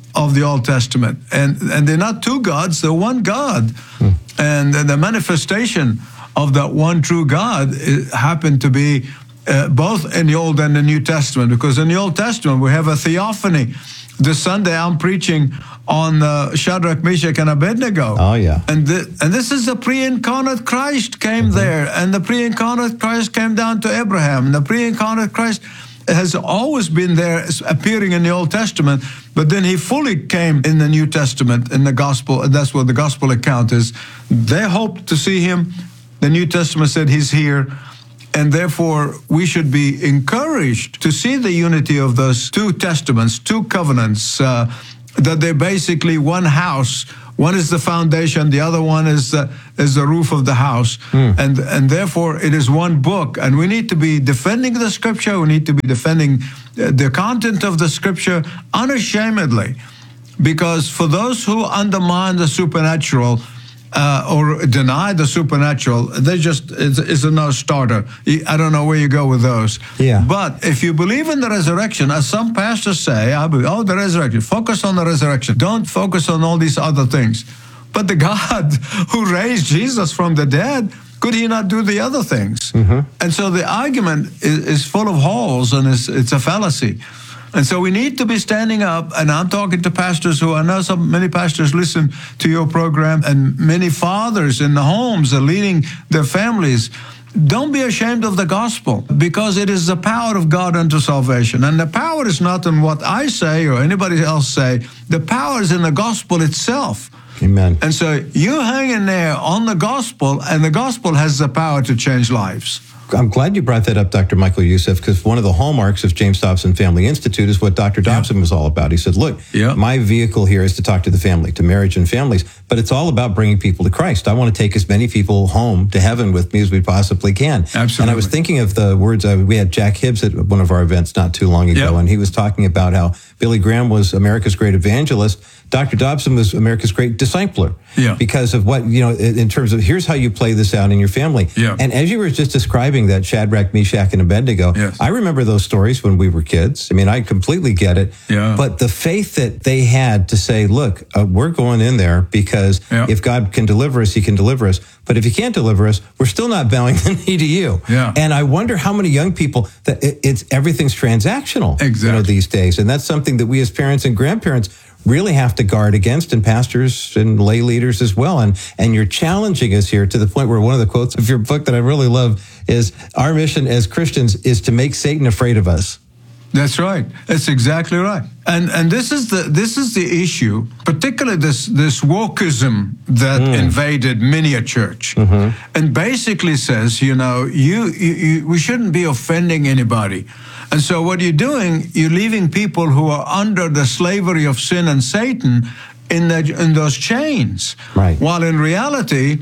of the Old Testament. And, and they're not two gods, they're one God. Hmm. And the manifestation of that one true God happened to be uh, both in the Old and the New Testament, because in the Old Testament we have a theophany. This Sunday I'm preaching on uh, Shadrach, Meshach, and Abednego. Oh, yeah. And, th- and this is the pre-incarnate Christ came mm-hmm. there, and the pre-incarnate Christ came down to Abraham, and the pre-incarnate Christ has always been there, appearing in the Old Testament, but then he fully came in the New Testament, in the gospel, and that's what the gospel account is. They hoped to see him. The New Testament said he's here, and therefore we should be encouraged to see the unity of those two testaments, two covenants, uh, that they're basically one house. One is the foundation, the other one is the, is the roof of the house. Mm. And, and therefore, it is one book. And we need to be defending the Scripture. We need to be defending the content of the Scripture unashamedly. Because for those who undermine the supernatural, Uh, or deny the supernatural, they just, it's, it's a no-starter. I don't know where you go with those. Yeah. But if you believe in the resurrection, as some pastors say, I believe, oh, the resurrection, focus on the resurrection. Don't focus on all these other things. But the God who raised Jesus from the dead, could he not do the other things? Mm-hmm. And so the argument is, is full of holes, and it's, it's a fallacy. And so we need to be standing up, and I'm talking to pastors who, I know some many pastors listen to your program, and many fathers in the homes are leading their families. Don't be ashamed of the gospel, because it is the power of God unto salvation. And the power is not in what I say or anybody else say. The power is in the gospel itself. Amen. And so you hang in there on the gospel, and the gospel has the power to change lives. I'm glad you brought that up, Doctor Michael Youssef, because one of the hallmarks of James Dobson Family Institute is what Doctor Dobson yeah. was all about. He said, look, yeah. my vehicle here is to talk to the family, to marriage and families, but it's all about bringing people to Christ. I want to take as many people home to heaven with me as we possibly can. Absolutely. And I was thinking of the words, uh, we had Jack Hibbs at one of our events not too long ago, yep. and he was talking about how Billy Graham was America's great evangelist. Doctor Dobson was America's great discipler yeah. because of what, you know, in terms of here's how you play this out in your family. Yeah. And as you were just describing that Shadrach, Meshach, and Abednego, yes. I remember those stories when we were kids. I mean, I completely get it. Yeah. But the faith that they had to say, look, uh, we're going in there because yeah. if God can deliver us, he can deliver us. But if he can't deliver us, we're still not bowing the knee to you. Yeah. And I wonder how many young people that it, it's everything's transactional exactly. you know, these days. And that's something that we as parents and grandparents really have to guard against, and pastors and lay leaders as well. And and you're challenging us here to the point where one of the quotes of your book that I really love is, our mission as Christians is to make Satan afraid of us. That's right. That's exactly right. And and this is the this is the issue, particularly this this wokeism that mm. invaded many a church, mm-hmm. and basically says, you know, you, you, you we shouldn't be offending anybody. And so what you're doing, you're leaving people who are under the slavery of sin and Satan in the, in those chains. Right. While in reality,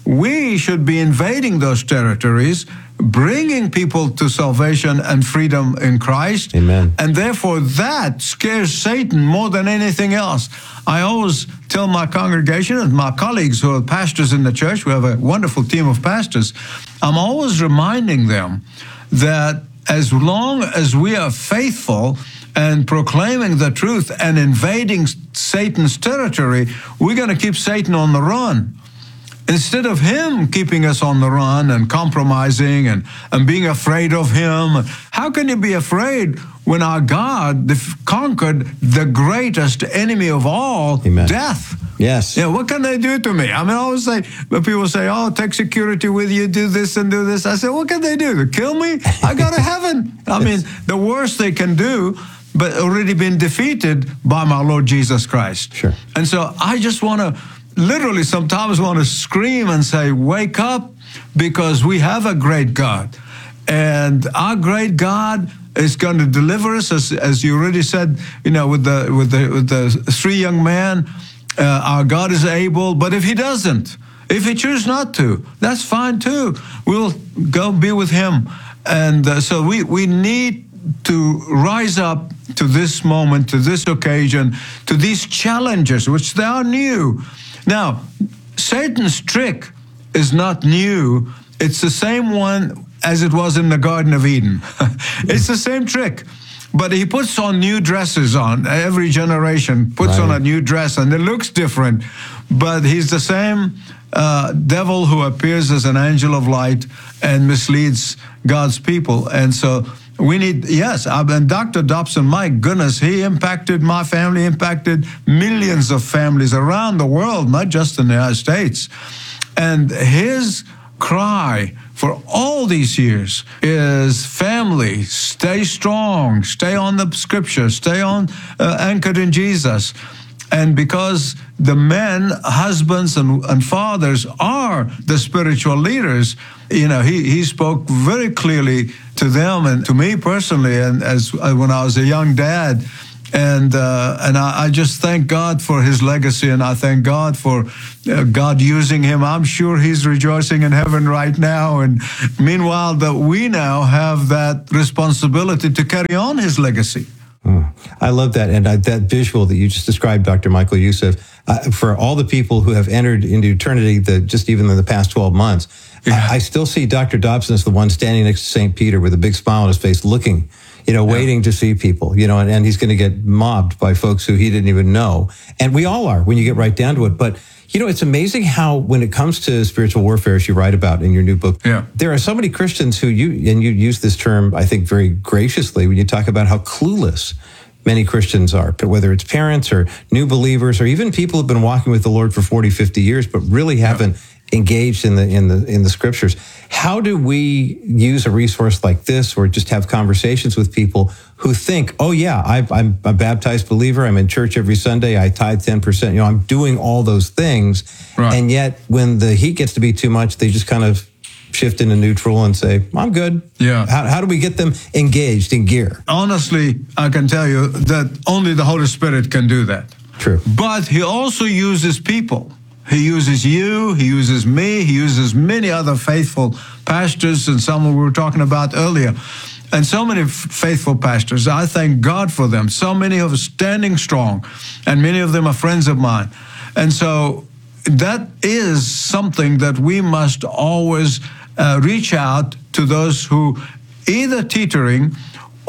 we should be invading those territories, bringing people to salvation and freedom in Christ. Amen. And therefore that scares Satan more than anything else. I always tell my congregation and my colleagues who are pastors in the church, we have a wonderful team of pastors, I'm always reminding them that as long as we are faithful and proclaiming the truth and invading Satan's territory, we're going to keep Satan on the run. Instead of him keeping us on the run and compromising and, and being afraid of him, how can you be afraid when our God conquered the greatest enemy of all, Amen. Death? Yes. Yeah, what can they do to me? I mean, I always say, but people say, oh, take security with you, do this and do this. I say, what can they do? To kill me? I go to heaven. I mean, the worst they can do, but already been defeated by my Lord Jesus Christ. Sure. And so I just want to literally sometimes want to scream and say, wake up, because we have a great God. And our great God is going to deliver us, as, as you already said, you know, with the, with the, with the three young men. Uh, our God is able, but if he doesn't, if he chooses not to, that's fine too. We'll go be with him. And uh, so we, we need to rise up to this moment, to this occasion, to these challenges, which they are new. Now, Satan's trick is not new. It's the same one as it was in the Garden of Eden. It's the same trick. But he puts on new dresses on. Every generation puts Right. on a new dress, and it looks different. But he's the same uh, devil who appears as an angel of light and misleads God's people. And so we need, yes, I- and Doctor Dobson, my goodness, he impacted my family, impacted millions of families around the world, not just in the United States. And his cry for all these years is family, stay strong, stay on the scripture, stay on uh, anchored in Jesus. And because the men, husbands and, and fathers are the spiritual leaders, you know, he, he spoke very clearly to them and to me personally, and as uh, when I was a young dad. And uh, and I, I just thank God for his legacy, and I thank God for uh, God using him. I'm sure he's rejoicing in heaven right now. And meanwhile, that we now have that responsibility to carry on his legacy. Mm. I love that. And uh, that visual that you just described, Doctor Michael Youssef, uh, for all the people who have entered into eternity, the, just even in the past twelve months, yeah. I, I still see Doctor Dobson as the one standing next to Saint Peter with a big smile on his face, looking, you know, yeah. waiting to see people, you know, and, and he's going to get mobbed by folks who he didn't even know. And we all are when you get right down to it. But, you know, it's amazing how when it comes to spiritual warfare, as you write about in your new book, yeah. there are so many Christians who you, and you use this term, I think, very graciously when you talk about how clueless many Christians are, whether it's parents or new believers or even people who've been walking with the Lord for forty, fifty years, but really haven't yeah. engaged in the in the in the scriptures. How do we use a resource like this, or just have conversations with people who think, oh yeah, I, I'm a baptized believer, I'm in church every Sunday, I tithe ten percent, you know, I'm doing all those things, right. and yet when the heat gets to be too much, they just kind of shift into neutral and say, I'm good. Yeah. How, how do we get them engaged in gear? Honestly, I can tell you that only the Holy Spirit can do that. True. But he also uses people. He uses you, he uses me, he uses many other faithful pastors, and some we were talking about earlier. And so many f- faithful pastors. I thank God for them. So many of us standing strong, and many of them are friends of mine. And so that is something that we must always uh, reach out to those who either teetering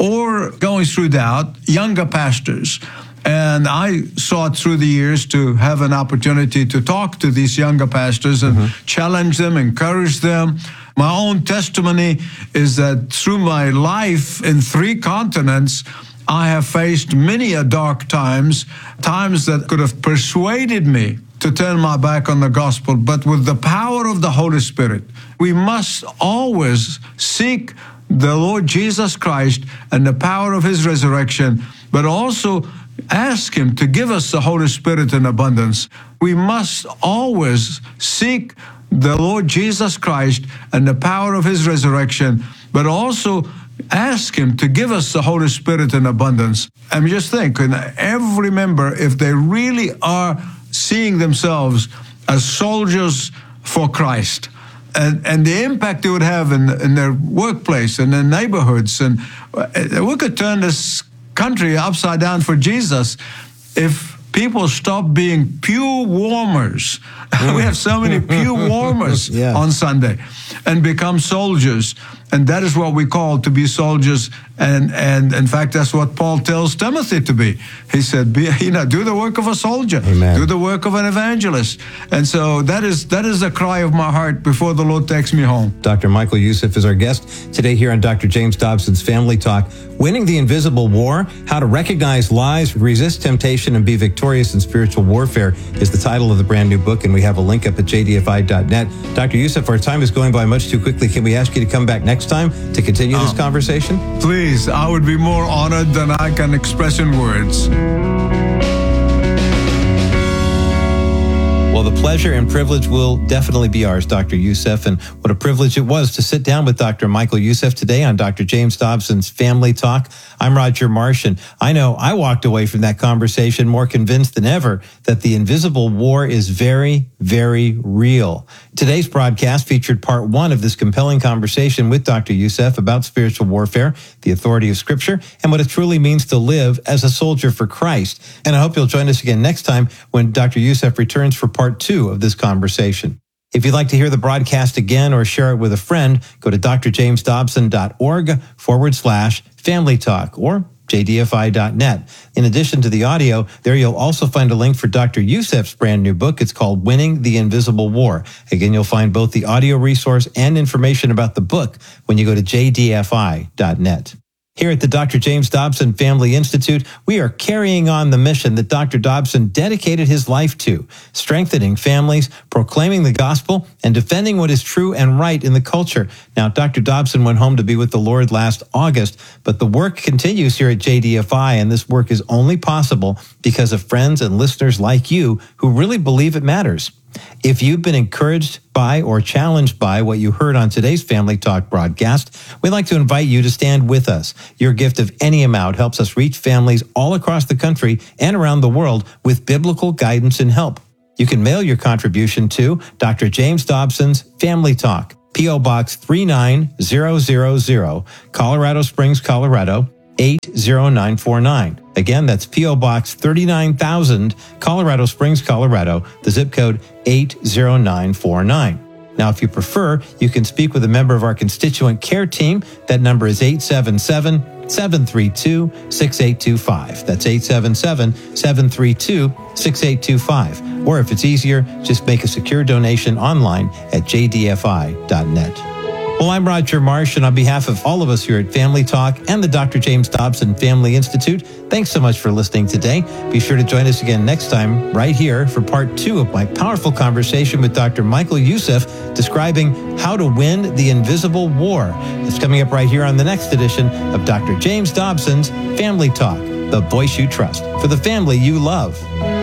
or going through doubt, younger pastors. And I sought through the years to have an opportunity to talk to these younger pastors and mm-hmm. challenge them, encourage them. My own testimony is that through my life in three continents, I have faced many a dark times, times that could have persuaded me to turn my back on the gospel. But with the power of the Holy Spirit, we must always seek the Lord Jesus Christ and the power of his resurrection, but also ask him to give us the Holy Spirit in abundance. We must always seek the Lord Jesus Christ and the power of his resurrection, but also ask him to give us the Holy Spirit in abundance. I mean, just think, every member, if they really are seeing themselves as soldiers for Christ, and, and the impact it would have in, in their workplace and their neighborhoods, and we could turn this country upside down for Jesus if people stop being pew warmers. We have so many pew warmers yeah. on Sunday, and become soldiers. And that is what we call to be soldiers. And, and in fact, that's what Paul tells Timothy to be. He said, be, you know, do the work of a soldier. Amen. Do the work of an evangelist. And so that is that is the cry of my heart before the Lord takes me home. Doctor Michael Youssef is our guest today here on Doctor James Dobson's Family Talk. Winning the Invisible War, How to Recognize Lies, Resist Temptation, and Be Victorious in Spiritual Warfare is the title of the brand new book, and we have a link up at j d f i dot net. Doctor Youssef, our time is going by much too quickly. Can we ask you to come back next time to continue this um, conversation? Please, I would be more honored than I can express in words. Well, the pleasure and privilege will definitely be ours, Doctor Youssef, and what a privilege it was to sit down with Doctor Michael Youssef today on Doctor James Dobson's Family Talk. I'm Roger Marsh, and I know I walked away from that conversation more convinced than ever that the invisible war is very, very real. Today's broadcast featured part one of this compelling conversation with Doctor Youssef about spiritual warfare, the authority of Scripture, and what it truly means to live as a soldier for Christ. And I hope you'll join us again next time when Doctor Youssef returns for part two of this conversation. If you'd like to hear the broadcast again or share it with a friend, go to drjamesdobson.org forward slash family talk, or j d f i dot net. In addition to the audio, there you'll also find a link for Doctor Youssef's brand new book. It's called Winning the Invisible War. Again, you'll find both the audio resource and information about the book when you go to j d f i dot net. Here at the Doctor James Dobson Family Institute, we are carrying on the mission that Doctor Dobson dedicated his life to, strengthening families, proclaiming the gospel, and defending what is true and right in the culture. Now, Doctor Dobson went home to be with the Lord last August, but the work continues here at J D F I, and this work is only possible because of friends and listeners like you who really believe it matters. If you've been encouraged by or challenged by what you heard on today's Family Talk broadcast, we'd like to invite you to stand with us. Your gift of any amount helps us reach families all across the country and around the world with biblical guidance and help. You can mail your contribution to Doctor James Dobson's Family Talk, P O. Box three nine zero zero zero, Colorado Springs, Colorado, eight zero nine four nine. Again, that's P O. Box thirty-nine thousand, Colorado Springs, Colorado, the zip code eight zero nine four nine. Now, if you prefer, you can speak with a member of our constituent care team. That number is eight seven seven, seven three two, six eight two five. That's eight seven seven, seven three two, six eight two five. Or if it's easier, just make a secure donation online at j d f i dot net. Well, I'm Roger Marsh, and on behalf of all of us here at Family Talk and the Doctor James Dobson Family Institute, thanks so much for listening today. Be sure to join us again next time right here for part two of my powerful conversation with Doctor Michael Youssef describing how to win the invisible war. It's coming up right here on the next edition of Doctor James Dobson's Family Talk, the voice you trust for the family you love.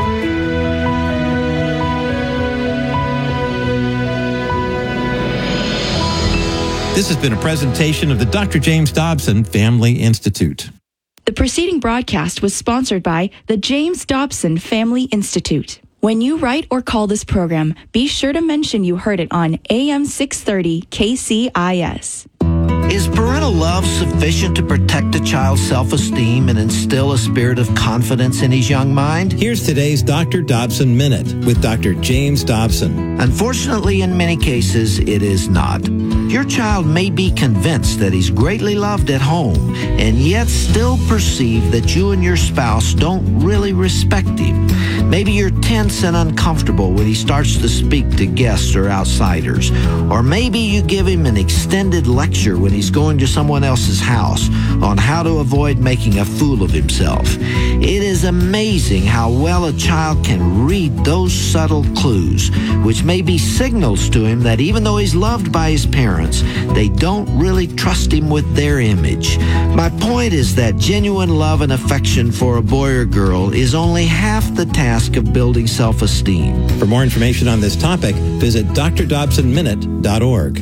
This has been a presentation of the Doctor James Dobson Family Institute. The preceding broadcast was sponsored by the James Dobson Family Institute. When you write or call this program, be sure to mention you heard it on A M six thirty K C I S. Is parental love sufficient to protect a child's self-esteem and instill a spirit of confidence in his young mind? Here's today's Doctor Dobson Minute with Doctor James Dobson. Unfortunately, in many cases, it is not. Your child may be convinced that he's greatly loved at home and yet still perceive that you and your spouse don't really respect him. Maybe you're tense and uncomfortable when he starts to speak to guests or outsiders. Or maybe you give him an extended lecture when he's going to someone else's house on how to avoid making a fool of himself. It is amazing how well a child can read those subtle clues, which may be signals to him that even though he's loved by his parents, they don't really trust him with their image. My point is that genuine love and affection for a boy or girl is only half the task of building self-esteem. For more information on this topic, visit d r dobson minute dot org.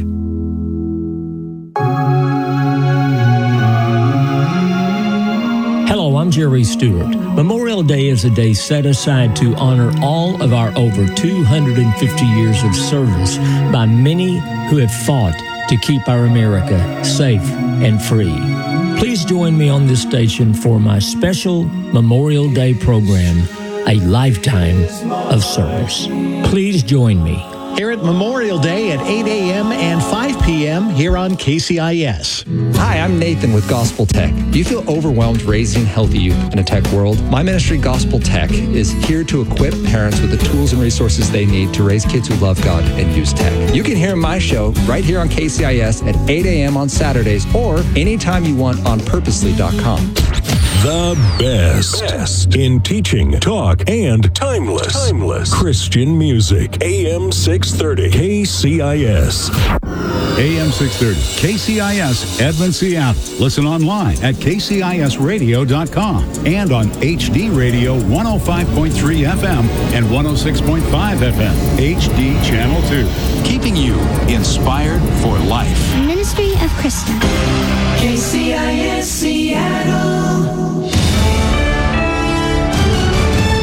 Hello, I'm Jerry Stewart. Memorial Day is a day set aside to honor all of our over two hundred fifty years of service by many who have fought to keep our America safe and free. Please join me on this station for my special Memorial Day program, A Lifetime of Service. Please join me. Here at Memorial Day at eight a.m. and five p.m. here on K C I S. Hi, I'm Nathan with Gospel Tech. Do you feel overwhelmed raising healthy youth in a tech world? My ministry, Gospel Tech, is here to equip parents with the tools and resources they need to raise kids who love God and use tech. You can hear my show right here on K C I S at eight a.m. on Saturdays or anytime you want on purposely dot com. The best. best in teaching, talk, and timeless, timeless Christian music. A M six thirty K C I S. A M six thirty K C I S, Edmond, Seattle. Listen online at k c i s radio dot com and on H D Radio one oh five point three F M and one oh six point five F M, H D Channel two. Keeping you inspired for life. Ministry of Krista. K C I S Seattle. U S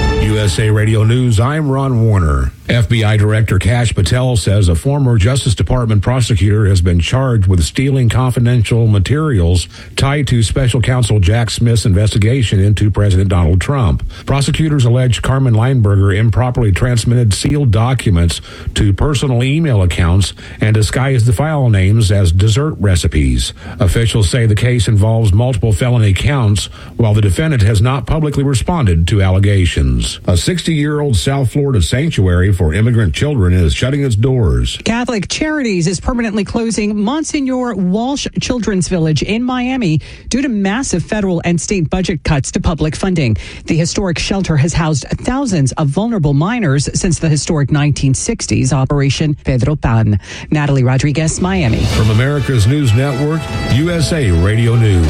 S A Radio News, I'm Ron Warner. F B I Director Kash Patel says a former Justice Department prosecutor has been charged with stealing confidential materials tied to Special Counsel Jack Smith's investigation into President Donald Trump. Prosecutors allege Carmen Leinberger improperly transmitted sealed documents to personal email accounts and disguised the file names as dessert recipes. Officials say the case involves multiple felony counts, while the defendant has not publicly responded to allegations. A sixty-year-old South Florida sanctuary for immigrant children is shutting its doors. Catholic Charities is permanently closing Monsignor Walsh Children's Village in Miami due to massive federal and state budget cuts to public funding. The historic shelter has housed thousands of vulnerable minors since the historic nineteen sixties Operation Pedro Pan. Natalie Rodriguez, Miami. From America's News Network, U S A Radio News.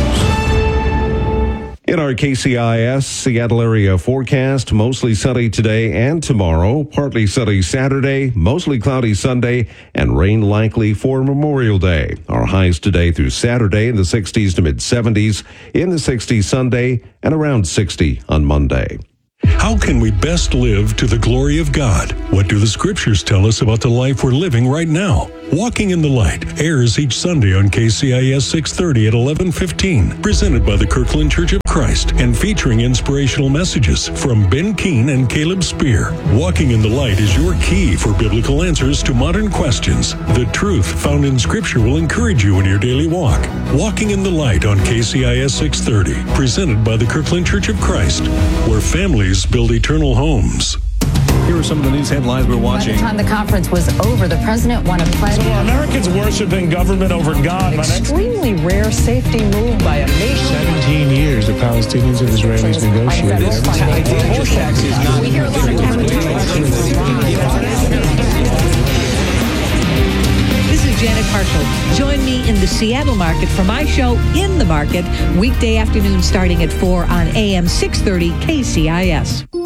In our K C I S Seattle area forecast, mostly sunny today and tomorrow, partly sunny Saturday, mostly cloudy Sunday, and rain likely for Memorial Day. Our highs today through Saturday in the sixties to mid seventies, in the sixties Sunday, and around sixty on Monday. How can we best live to the glory of God? What do the scriptures tell us about the life we're living right now? Walking in the Light airs each Sunday on K C I S six thirty at eleven fifteen, presented by the Kirkland Church of Christ and featuring inspirational messages from Ben Keene and Caleb Spear. Walking in the Light is your key for biblical answers to modern questions. The truth found in Scripture will encourage you in your daily walk. Walking in the Light on K C I S six thirty, presented by the Kirkland Church of Christ, where families build eternal homes. Here are some of the news headlines we're watching. By the time the conference was over, the president won a pledge. So Americans worshiping government over God. Extremely rare safety move by a nation. seventeen years the Palestinians and Israelis negotiated. This is Janet Harshel. Join me in the Seattle market for my show In the Market, weekday afternoon starting at four on A M six thirty K C I S.